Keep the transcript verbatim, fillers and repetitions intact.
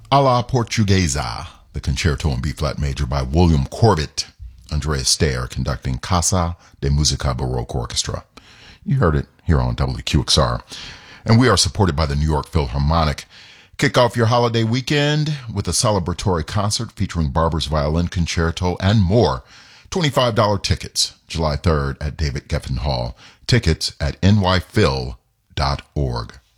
A la Portuguesa, the concerto in B-flat major by William Corbett, Andrea Stair conducting Casa de Musica Baroque Orchestra. You heard it here on W Q X R. And we are supported by the New York Philharmonic. Kick off your holiday weekend with a celebratory concert featuring Barber's Violin Concerto and more. twenty-five dollars tickets, July third at David Geffen Hall. Tickets at n y phil dot org.